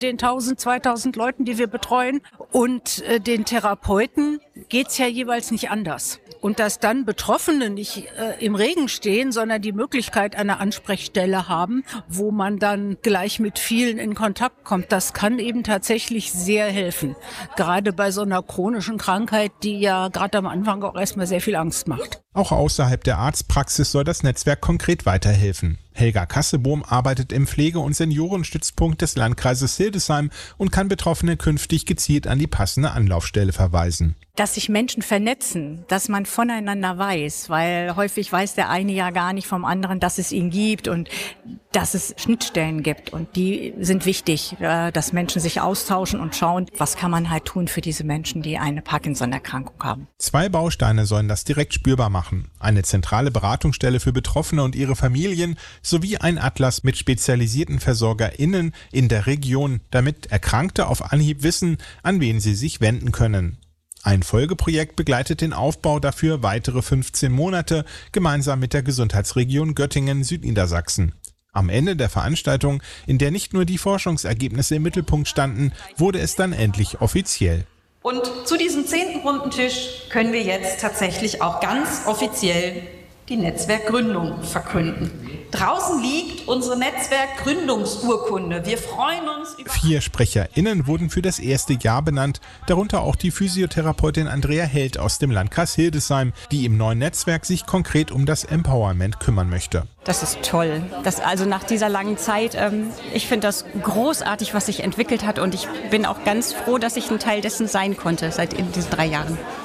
den 1000, 2000 Leuten, die wir betreuen. Und den Therapeuten geht's ja jeweils nicht anders. Und dass dann Betroffene nicht im Regen stehen, sondern die Möglichkeit einer Ansprechstelle haben, wo man dann gleich mit vielen in Kontakt kommt, das kann eben tatsächlich sehr helfen. Gerade bei so einer chronischen Krankheit, die ja gerade am Anfang auch erstmal sehr viel Angst macht. Auch außerhalb der Arztpraxis soll das Netzwerk konkret weiterhelfen. Helga Kassebohm arbeitet im Pflege- und Seniorenstützpunkt des Landkreises Hildesheim und kann Betroffene künftig gezielt an die passende Anlaufstelle verweisen. Dass sich Menschen vernetzen, dass man voneinander weiß, weil häufig weiß der eine ja gar nicht vom anderen, dass es ihn gibt und dass es Schnittstellen gibt. Und die sind wichtig, dass Menschen sich austauschen und schauen, was kann man halt tun für diese Menschen, die eine Parkinson-Erkrankung haben. 2 Bausteine sollen das direkt spürbar machen. Eine zentrale Beratungsstelle für Betroffene und ihre Familien sowie ein Atlas mit spezialisierten VersorgerInnen in der Region, damit Erkrankte auf Anhieb wissen, an wen sie sich wenden können. Ein Folgeprojekt begleitet den Aufbau dafür weitere 15 Monate gemeinsam mit der Gesundheitsregion Göttingen-Südniedersachsen. Am Ende der Veranstaltung, in der nicht nur die Forschungsergebnisse im Mittelpunkt standen, wurde es dann endlich offiziell. Und zu diesem 10. runden Tisch können wir jetzt tatsächlich auch ganz offiziell die Netzwerkgründung verkünden. Draußen liegt unsere Netzwerkgründungsurkunde. Wir freuen uns über 4 SprecherInnen wurden für das erste Jahr benannt, darunter auch die Physiotherapeutin Andrea Held aus dem Landkreis Hildesheim, die im neuen Netzwerk sich konkret um das Empowerment kümmern möchte. Das ist toll. Also nach dieser langen Zeit, ich finde das großartig, was sich entwickelt hat und ich bin auch ganz froh, dass ich ein Teil dessen sein konnte seit in diesen 3 Jahren.